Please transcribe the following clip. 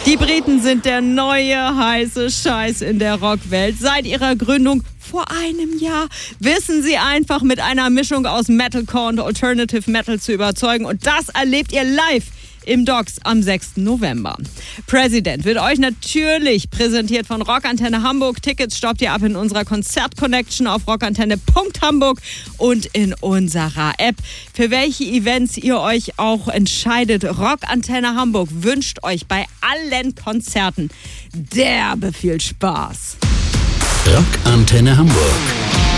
Die Briten sind der neue heiße Scheiß in der Rockwelt. Seit ihrer Gründung vor einem Jahr wissen sie einfach mit einer Mischung aus Metalcore und Alternative Metal zu überzeugen. Und das erlebt ihr live im Docks am 6. November. President wird euch natürlich präsentiert von Rockantenne Hamburg. Tickets stoppt ihr ab in unserer Konzert-Connection auf rockantenne.hamburg und in unserer App. Für welche Events ihr euch auch entscheidet, Rockantenne Hamburg wünscht euch bei allen Konzerten derbe viel Spaß. Rockantenne Hamburg.